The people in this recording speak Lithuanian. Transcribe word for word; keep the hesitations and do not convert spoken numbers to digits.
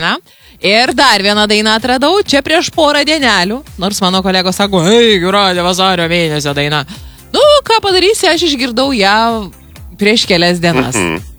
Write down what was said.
dainą. Ir dar vieną dainą atradau, čia prieš porą dienelių, nors mano kolegos sako, hei, Jūratė, vasario mėnesio daina. Nu, ką padarysi, aš išgirdau ją prieš kelias dienas. Mhm.